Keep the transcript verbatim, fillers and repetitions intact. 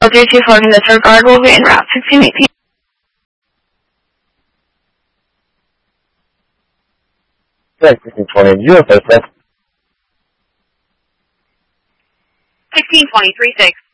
due to floating, the third guard will be en route. sixteen eighteen. sixteen twenty, zero, six. sixteen twenty, three six.